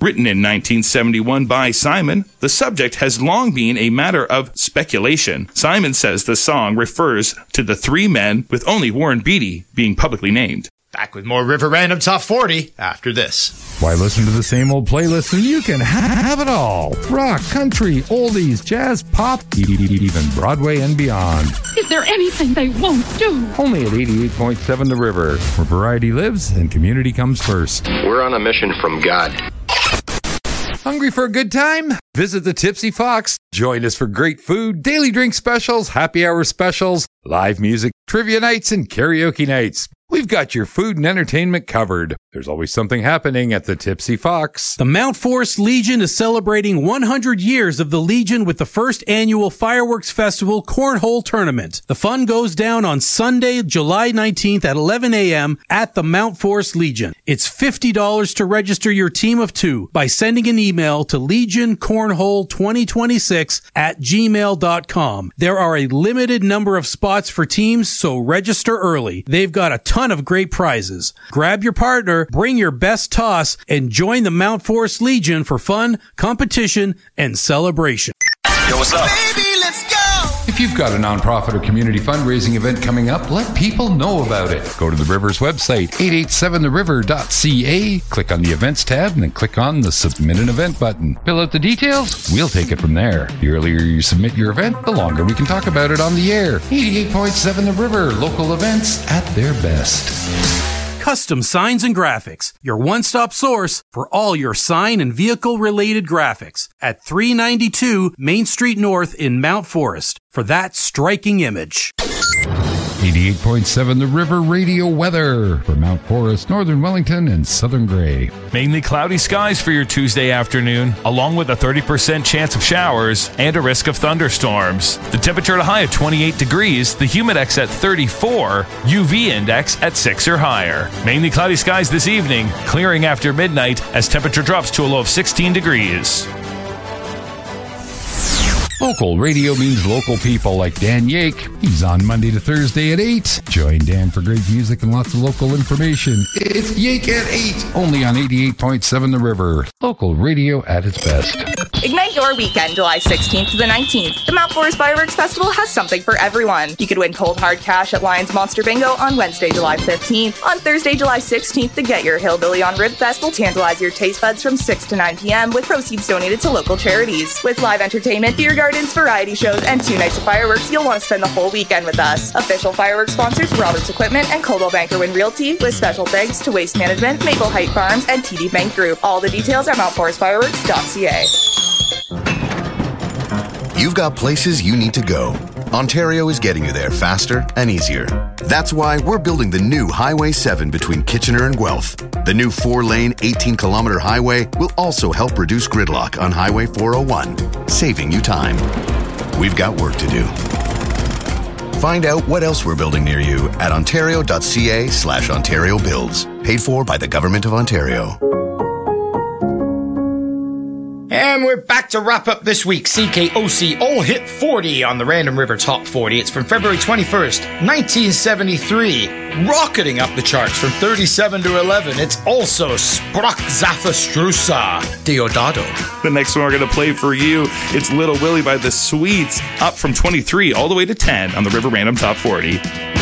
Written in 1971 by Simon, the subject has long been a matter of speculation. Simon says the song refers to the three men, with only Warren Beatty being publicly named. Back with more River Random Top 40 after this. Why listen to the same old playlist when you can have it all? Rock, country, oldies, jazz, pop, even Broadway and beyond. Is there anything they won't do? Only at 88.7 The River, where variety lives and community comes first. We're on a mission from God. Hungry for a good time? Visit the Tipsy Fox. Join us for great food, daily drink specials, happy hour specials, live music, trivia nights, and karaoke nights. We've got your food and entertainment covered. There's always something happening at the Tipsy Fox. The Mount Forest Legion is celebrating 100 years of the Legion with the first annual Fireworks Festival Cornhole Tournament. The fun goes down on Sunday, July 19th at 11 a.m. at the Mount Forest Legion. It's $50 to register your team of two by sending an email to legioncornhole2026@gmail.com. There are a limited number of spots for teams, so register early. They've got a ton of great prizes. Grab your partner, bring your best toss, and join the Mount Forest Legion for fun, competition, and celebration. Yo, what's up? Baby, let's go! If you've got a nonprofit or community fundraising event coming up, let people know about it. Go to the River's website, 887theriver.ca, click on the Events tab, and then click on the Submit an Event button. Fill out the details, we'll take it from there. The earlier you submit your event, the longer we can talk about it on the air. 88.7 The River, local events at their best. Custom Signs and Graphics, your one-stop source for all your sign and vehicle-related graphics at 392 Main Street North in Mount Forest for that striking image. 88.7 The River radio weather for Mount Forest, Northern Wellington, and Southern Gray. Mainly cloudy skies for your Tuesday afternoon, along with a 30% chance of showers and a risk of thunderstorms. The temperature at a high of 28 degrees, the humidex at 34, UV index at 6 or higher. Mainly cloudy skies this evening, clearing after midnight as temperature drops to a low of 16 degrees. Local radio means local people like Dan Yake. He's on Monday to Thursday at 8. Join Dan for great music and lots of local information. It's Yake at 8, only on 88.7 The River. Local radio at its best. Ignite your weekend, July 16th to the 19th. The Mount Forest Fireworks Festival has something for everyone. You could win cold hard cash at Lions Monster Bingo on Wednesday, July 15th. On Thursday, July 16th, the Get Your Hillbilly on Rib Fest will tantalize your taste buds from 6 to 9 p.m. with proceeds donated to local charities. With live entertainment, beer gardens, variety shows, and 2 nights of fireworks, you'll want to spend the whole weekend with us. Official fireworks sponsors Roberts Equipment and Coldwell Banker Wynn Realty, with special thanks to Waste Management, Maple Height Farms, and TD Bank Group. All the details at mountforestfireworks.ca. You've got places you need to go. Ontario is getting you there faster and easier. That's why we're building the new Highway 7 between Kitchener and Guelph. The new 4-lane, 18-kilometer highway will also help reduce gridlock on Highway 401, saving you time. We've got work to do. Find out what else we're building near you at ontario.ca/Ontario Builds. Paid for by the Government of Ontario. And we're back to wrap up this week's CKOC All Hit 40 on the Random River Top 40. It's from February 21st, 1973. Rocketing up the charts from 37 to 11. It's also Sprach Zaffastrusa, Deodato. The next one we're going to play for you, it's Little Willie by the Sweets, up from 23 all the way to 10 on the River Random Top 40.